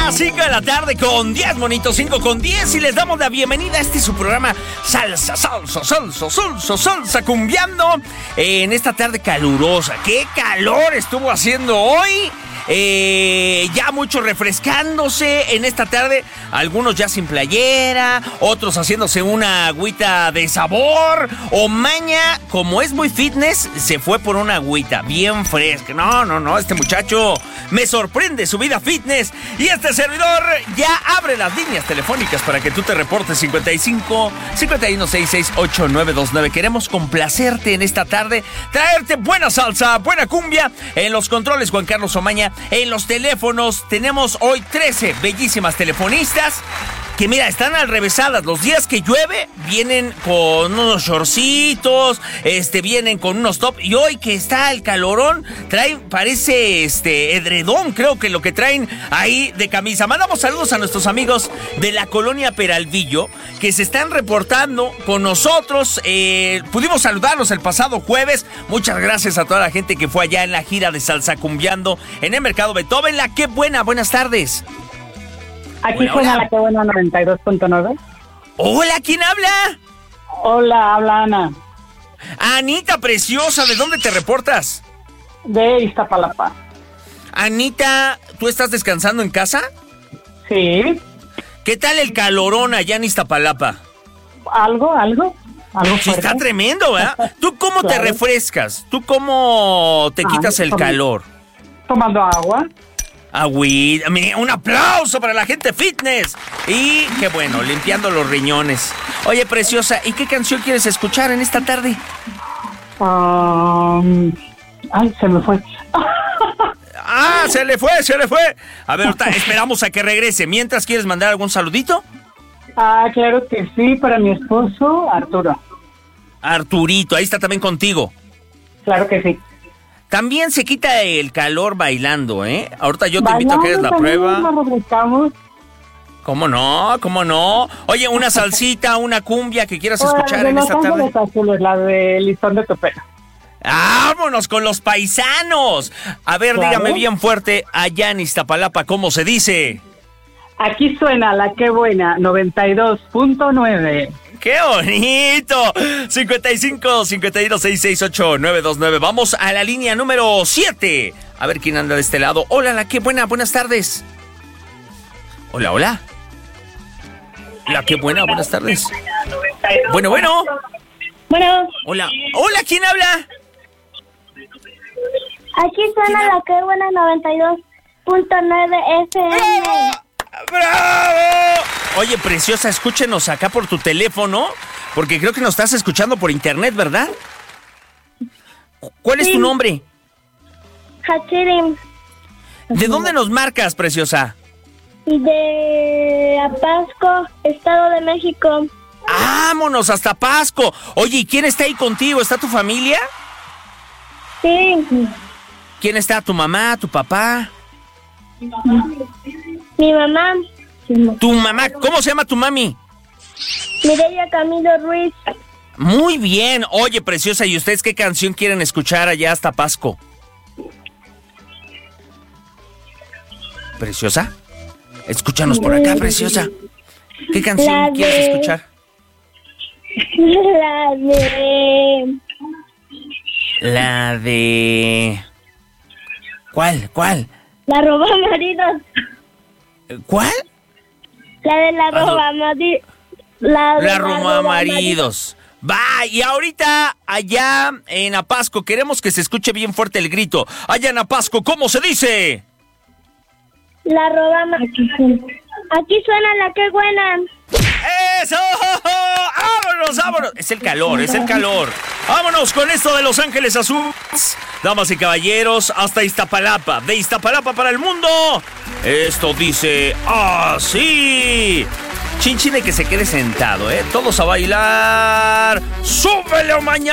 Las 5 de la tarde con 10, monitos, 5 con 10, y les damos la bienvenida a su programa Salsa Cumbiando en esta tarde calurosa. ¡Qué calor estuvo haciendo hoy! Ya mucho refrescándose en esta tarde, algunos ya sin playera, otros haciéndose una agüita de sabor, o Maña, como es muy fitness, se fue por una agüita bien fresca. No, este muchacho me sorprende su vida fitness, y este servidor ya abre las líneas telefónicas para que tú te reportes. 55 51 66 8929. Queremos complacerte en esta tarde, traerte buena salsa, buena cumbia. En los controles, Juan Carlos Omaña. En los teléfonos tenemos hoy 13 bellísimas telefonistas que, mira, están alrevesadas. Los días que llueve vienen con unos shortcitos, vienen con unos top, y hoy que está el calorón, parece edredón, creo que lo que traen ahí de camisa. Mandamos saludos a nuestros amigos de la colonia Peralvillo, que se están reportando con nosotros. Pudimos saludarlos el pasado jueves. Muchas gracias a toda la gente que fue allá en la gira de Salsa Cumbiando en el Mercado Beethoven. La Qué Buena, buenas tardes. Aquí suena la Qué Buena 92.9. Hola, ¿quién habla? Hola, habla Ana. Anita preciosa, ¿de dónde te reportas? De Iztapalapa. Anita, ¿tú estás descansando en casa? Sí. ¿Qué tal el calorón allá en Iztapalapa? Algo Sí, está tremendo, ¿verdad? ¿Tú cómo te refrescas? ¿Tú cómo te quitas el calor? Tomando agua. Agüita, un aplauso para la gente fitness. Y qué bueno, limpiando los riñones. Oye, preciosa, ¿y qué canción quieres escuchar en esta tarde? Se me fue. Se le fue. A ver, ahorita esperamos a que regrese. Mientras, ¿quieres mandar algún saludito? Claro que sí, para mi esposo, Arturo. Arturito, ahí está también contigo. Claro que sí. También se quita el calor bailando, ¿eh? Ahorita yo te invito a que hagas la prueba. ¿Cómo no? Oye, una salsita, una cumbia que quieras escuchar en esta tarde. La de Listón de tu pelo. ¡Vámonos con los paisanos! A ver, claro. Dígame bien fuerte, allá en Iztapalapa, ¿cómo se dice? Aquí suena la Qué Buena 92.9. ¡Qué bonito! 55 51 668 929. Vamos a la línea número 7. A ver quién anda de este lado. Hola, la Qué Buena, buenas tardes. Hola. La Qué Buena, buenas tardes. Bueno. Bueno. Hola, ¿quién habla? Aquí suena la Qué Buena 92.9 FM. ¡Bravo! Oye, preciosa, escúchenos acá por tu teléfono, porque creo que nos estás escuchando por internet, ¿verdad? ¿Cuál es tu nombre? Hachirim. ¿De dónde nos marcas, preciosa? De Apasco, Estado de México. ¡Vámonos hasta Pasco! Oye, ¿y quién está ahí contigo? ¿Está tu familia? Sí. ¿Quién está? ¿Tu mamá? ¿Tu papá? Mi mamá. ¿Tu mamá? ¿Cómo se llama tu mami? Mireya Camilo Ruiz. Muy bien. Oye, preciosa, ¿y ustedes qué canción quieren escuchar allá hasta Pasco? ¿Preciosa? Escúchanos por acá, preciosa. ¿Qué canción quieres escuchar? La de... ¿Cuál? La roba maridos. ¿Cuál? La de la roba maridos. La roba maridos. Va, y ahorita allá en Apasco queremos que se escuche bien fuerte el grito. Allá en Apasco, ¿cómo se dice? La roba maridos. Aquí suena la Qué Buena. ¡Eso! ¡Vámonos! Es el calor. Vámonos con esto de Los Ángeles Azules. Damas y caballeros, hasta Iztapalapa. De Iztapalapa para el mundo. Esto dice así. Chinchine que se quede sentado, ¿eh? Todos a bailar. ¡Súbele, Omaña!